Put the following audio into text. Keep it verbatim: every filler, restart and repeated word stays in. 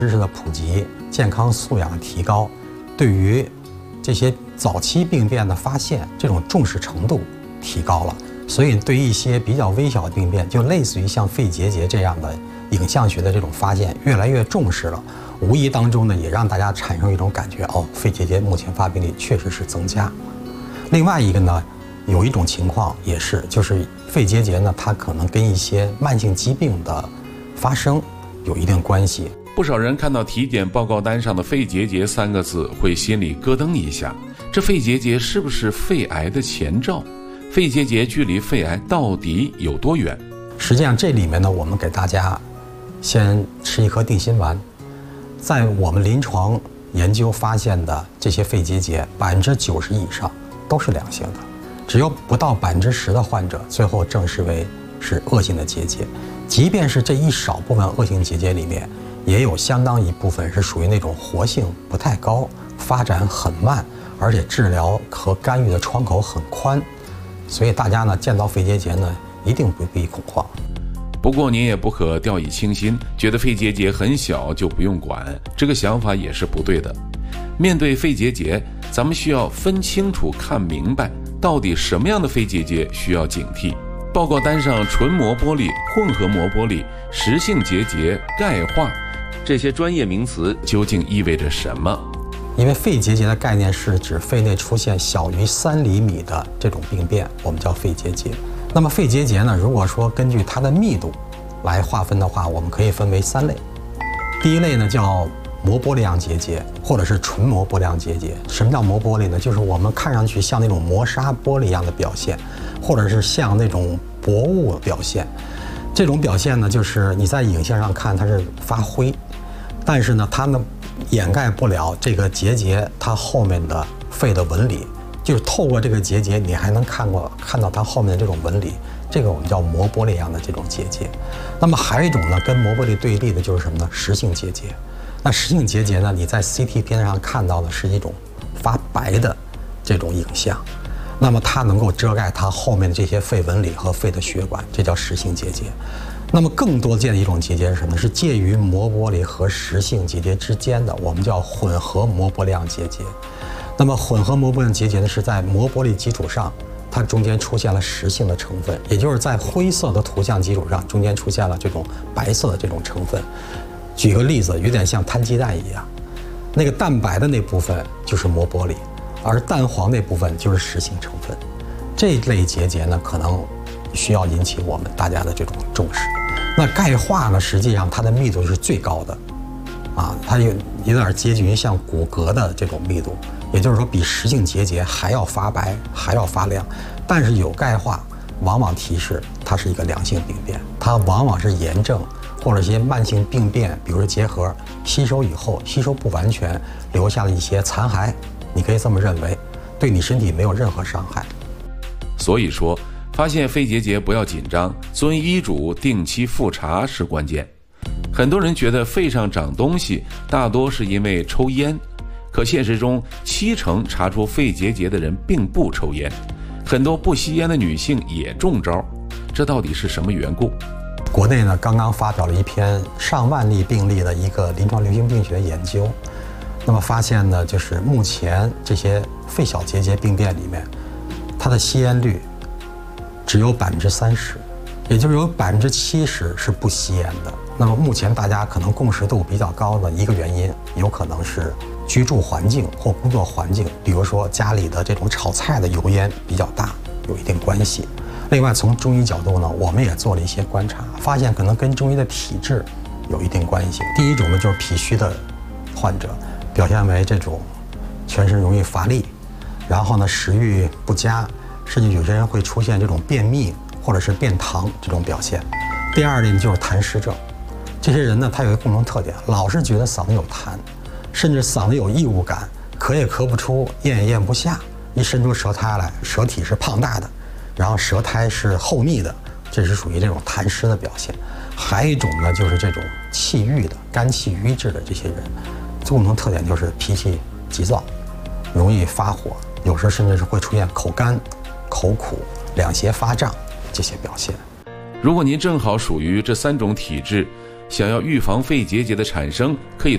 知识的普及、健康素养的提高，对于这些早期病变的发现，这种重视程度提高了。所以，对于一些比较微小的病变，就类似于像肺结节这样的影像学的这种发现，越来越重视了。无意当中呢，也让大家产生一种感觉：哦，肺结节目前发病率确实是增加。另外一个呢，有一种情况也是，就是肺结节呢，它可能跟一些慢性疾病的发生有一定关系。 不少人看到体检报告单上的肺结节三个字，会心里咯噔一下。这肺结节是不是肺癌的前兆？肺结节距离肺癌到底有多远？ 实际上，这里面呢，我们给大家先吃一颗定心丸。在我们临床研究发现的这些肺结节，百分之九十以上都是良性的，只有不到百分之十的患者最后证实为是恶性的结节。即便是这一少部分恶性结节里面，也有相当一部分是属于那种活性不太高、发展很慢，而且治疗和干预的窗口很宽。所以大家呢，见到肺结节呢，一定不必恐慌。 不过您也不可掉以轻心，觉得肺结节很小就不用管，这个想法也是不对的。面对肺结节，咱们需要分清楚、看明白，到底什么样的肺结节需要警惕。报告单上纯膜玻璃、混合膜玻璃、实性结节、钙化这些专业名词究竟意味着什么？ 因为肺结节的概念是指肺内出现小于三厘米的这种病变，我们叫肺结节。那么肺结节呢，如果说根据它的密度来划分的话，我们可以分为三类。第一类呢叫膜玻璃样结节，或者是纯膜玻璃样结节。什么叫膜玻璃呢？就是我们看上去像那种磨砂玻璃一样的表现，或者是像那种薄雾表现。这种表现呢，就是你在影像上看它是发灰，但是呢，它呢掩盖不了这个结节它后面的肺的纹理，就是透过这个结节，你还能看过看到它后面的这种纹理，这个我们叫膜玻璃样的这种结节。那么还有一种呢，跟膜玻璃对立的就是什么呢？实性结节。那实性结节呢，你在 C T 片上看到的是一种发白的这种影像，那么它能够遮盖它后面的这些肺纹理和肺的血管，这叫实性结节。那么更多见的一种结节是什么？是介于膜玻璃和实性结节之间的，我们叫混合膜玻璃样结节。那么混合膜玻璃样结节呢，是在膜玻璃基础上，它中间出现了实性的成分，也就是在灰色的图像基础上，中间出现了这种白色的这种成分。举个例子，有点像摊鸡蛋一样，那个蛋白的那部分就是膜玻璃，而蛋黄那部分就是实性成分。这类结节呢，可能需要引起我们大家的这种重视。那钙化呢，实际上它的密度是最高的，啊，它有有点接近于像骨骼的这种密度，也就是说比实性结节还要发白，还要发亮。但是有钙化，往往提示它是一个良性病变，它往往是炎症或者一些慢性病变，比如说结核吸收以后吸收不完全，留下了一些残骸，你可以这么认为，对你身体没有任何伤害。 所以说，发现肺结节不要紧张，遵医嘱定期复查是关键。很多人觉得肺上长东西大多是因为抽烟，可现实中七成查出肺结节的人并不抽烟，很多不吸烟的女性也中招，这到底是什么缘故？ 国内呢刚刚发表了一篇上万例病例的一个临床流行病学研究，那么发现呢，就是目前这些肺小结节病变里面，它的吸烟率只有百分之三十，也就是有百分之七十是不吸烟的。那么目前大家可能共识度比较高的一个原因，有可能是居住环境或工作环境，比如说家里的这种炒菜的油烟比较大，有一定关系。另外，从中医角度呢，我们也做了一些观察，发现可能跟中医的体质有一定关系。第一种呢，就是脾虚的患者，表现为这种全身容易乏力，然后呢食欲不佳，甚至有些人会出现这种便秘或者是便溏这种表现。第二类呢就是痰湿症，这些人呢他有一个共同特点，老是觉得嗓子有痰，甚至嗓子有异物感，咳也咳不出，咽也咽不下，一伸出舌苔来，舌体是胖大的，然后舌苔是厚密的，这是属于这种痰湿的表现。还有一种呢，就是这种气郁的、肝气郁滞的这些人，共同特点就是脾气急躁，容易发火，有时甚至是会出现口干、口苦、两胁发胀这些表现。 如果您正好属于这三种体质，想要预防肺结节的产生，可以